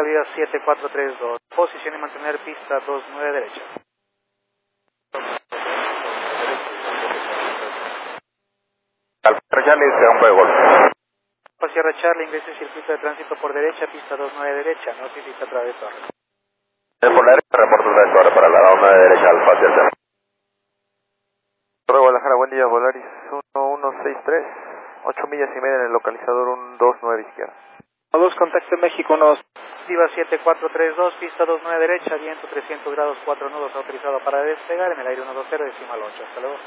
salida 7432. Posición y mantener pista 29 derecha. Alfa Charlie, campo de golf. Alfa Sierra Charlie, ingrese el circuito de tránsito por derecha, pista 29 derecha, notifica a través de torre. Por la derecha, reporto otra vez torre para la 29 derecha, Alfa Sierra. Torre Guadalajara, buen día, Volaris 1163, 8 millas y media en el localizador 129 izquierda. 2, contacto México, 1, Diva 7432, pista 29 derecha, viento 300 grados, 4 nudos, autorizado para despegar, en el aire 120, decimal 8, hasta luego.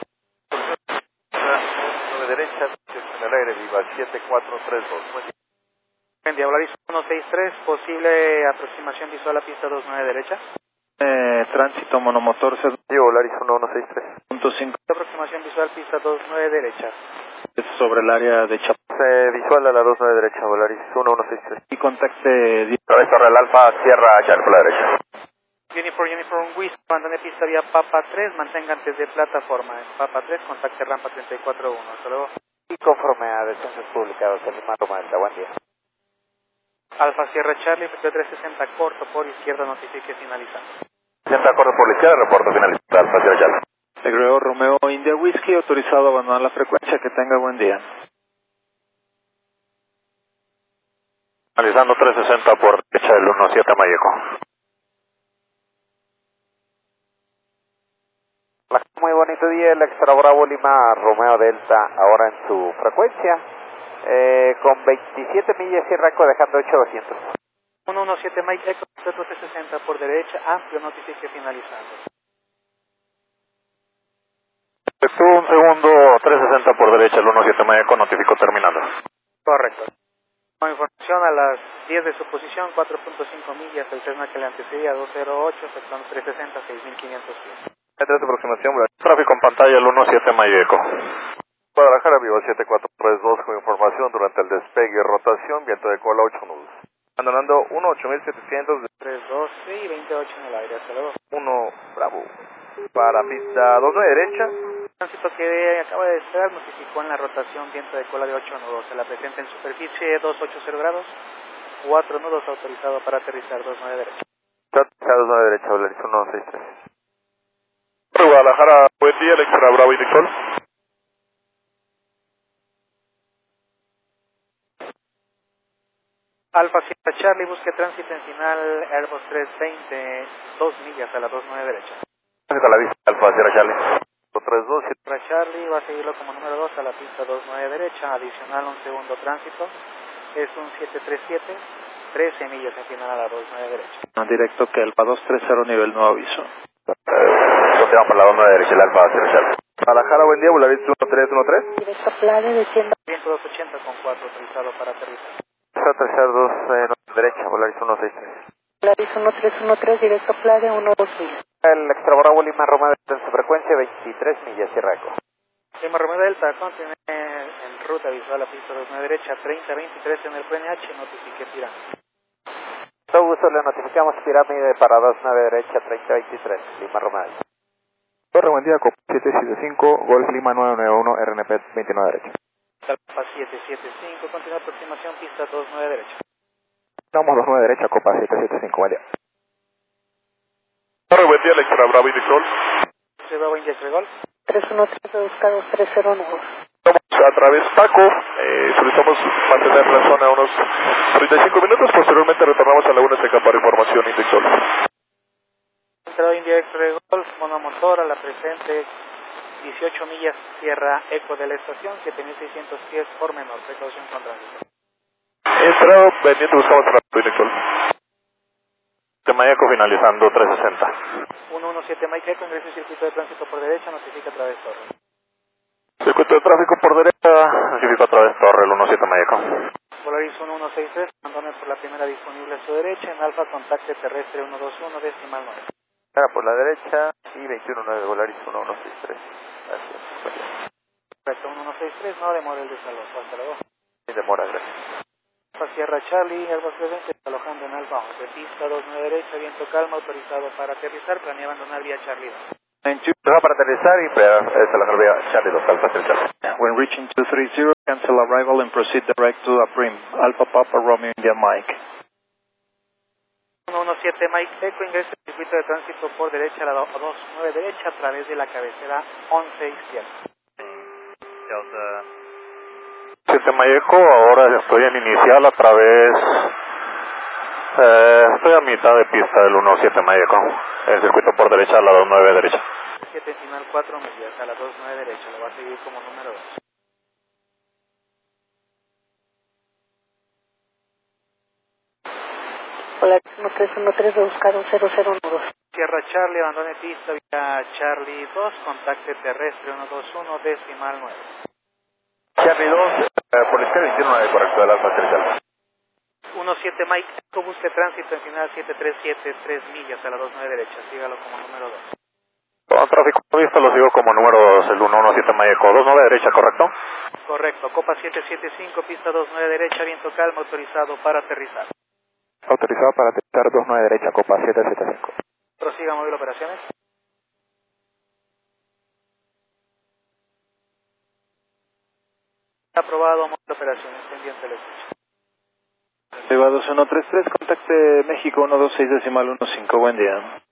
9 derecha, en el aire, Diva 7432. Buen día, Volaris 163, posible aproximación visual a pista 29 derecha. Tránsito monomotor Sí, Volaris 1163. 0.5 Aproximación visual pista 29 derecha. sobre el área de Chapala. Visual a la 29 derecha, Volaris 1163. Y contacte Otra vez torre del Alfa Sierra Charlie por la derecha. Uniform Whisky, abandone pista vía Papa 3, mantenga antes de plataforma. En Papa 3, contacte rampa 34-1, hasta luego. Y conforme a descensos publicados en Lima, Roma Delta, buen día. Alfa Sierra Charlie, efecto 360 corto por izquierda, notifique finalizando. 60 corre por la izquierda, reporto finalizado, Alfa Sierra Charlie. Agrego Romeo India Whisky, autorizado a abandonar la frecuencia. Que tenga buen día. Finalizando 360 por derecha del 17 Mayeco. Muy bonito día, el Extra Bravo Lima Romeo Delta, ahora en su frecuencia, con 27 millas y reco, dejando 8200. 117 Mike Echo, 360 por derecha, amplio, notifique finalizando. Un segundo, 360 por derecha, el 17 Mayeco, notifico terminando. Correcto. Con información a las 10 de su posición, 4.5 millas, el Cessna que le antecedía 208, efectuando 360, 6500 pies. Entre su aproximación, Tráfico en pantalla, el 17 Mayeco. Guadalajara, Vivo 7432, con información durante el despegue, rotación, viento de cola 8 nudos. Abandonando 18700 de 312 y 28 en el aire, hasta luego. 1 Bravo. Para pista 29 derecha. Tránsito que acaba de despegar notificó en la rotación viento de cola de 8 nudos. Se la presenta en superficie 280 grados, 4 nudos autorizado para aterrizar 29 derecha. 29 derecha, Volaris 163. Guadalajara, buen día, el Extra Bravo y Sol. Alfa Sierra Charlie, busque tránsito en final Airbus 320, 2 millas a la 29 derecha. A la vista, Alfa Sierra Charlie. 32, Sierra Charlie va a seguirlo como número 2 a la pista 29 derecha, adicional un segundo tránsito, es un 737, 13 millas en final a la 29 derecha. Directo que Alfa 230, nivel nuevo aviso. Continuamos por la 29 derecha, el Alfa Sierra Charlie. Guadalajara, buen día, Volaris 1313. Directo Playa de 100. Viento 280 con 4 autorizado para aterrizar. Aterrizar 2 derecha, Volaris 163. Volaris 1313, directo Playa 120. El Extra Bravo Lima Roma Delta en su frecuencia 23 millas y reco. Lima Romeo Delta, continúe en ruta visual a pista 29 derecha, 30-23 en el PNH, notifique tirando. Todo gusto, le notificamos pirámide para 29 derecha, 30-23, Lima Roma Delta. Torre, buen día, Copa 775, Golf Lima 991, RNP 29 derecha. Alfa 775, continúa aproximación, pista 29 derecha. Estamos 29 derecha, Copa 775, buen día. Torre, buen día, el Extra Bravo y Sol. Se va a India Golf. 313, buscado 309. Estamos a través Paco, solicitamos mantener la zona unos 35 minutos, posteriormente retornamos a Laguna Seca para información Indexol. Entrada India Golf, monomotor a la presente, 18 millas, Sierra Eco de la estación, 7600 pies por menor, precaución con tránsito. Entrado, pendiente, buscamos tráfico Indexol. De Mayeco finalizando 360. 117 Mike Eco, ingresa el circuito de tránsito por derecha, notifica a través torre. Circuito de tráfico por derecha, notifico a través torre, el 17 Mayeco. Volaris 1163, abandone por la primera disponible a su derecha, en Alfa contacte terrestre 121, decimal 9. Por la derecha y 21-9, Volaris 1163. Gracias. Correcto, 1163, no demora el desalojo, hasta luego. Sin demora, gracias. Alfa Sierra Charlie, Airbus 320, alojando en Alfa 11, pista 29 derecha, viento calma, autorizado para aterrizar, planea abandonar vía Charlie 2. Deja para aterrizar y se la vía Charlie 2, Alfa Sierra Charlie. When reaching 230, cancel arrival and proceed direct to Aprim. Alpha Papa Romeo India Mike. 117 Mike Eco, ingresa al circuito de tránsito por derecha a la 29 derecha a través de la cabecera 11 izquierda. Delta 7 Mayeco, ahora estoy en inicial a través, estoy a mitad de pista del 17 Mayeco, el circuito por derecha a la 29 derecha. 7 final 4 millas a la 29 derecha, lo va a seguir como número 2. Hola, 1313 de buscado 0012. Sierra Charlie, abandone pista vía Charlie 2, contacte terrestre 121 decimal 9. Charlie 2, por la izquierda 29, correcto, del Alfa Central. 17 Mike Eco, busque tránsito en final 737, 3 millas a la 29 derecha, sígalo como número 2. Con tráfico visto lo sigo como número 2, el 117 Mayeco, 29 derecha, ¿correcto? Correcto, Copa 775, pista 29 derecha, viento calmo, autorizado para aterrizar. Autorizado para aterrizar 29 derecha, Copa 775. Prosiga móvil operaciones. Aprobado móvil operaciones, pendiente la escucha. Elevado 133, contacte México 126 decimal 15, buen día.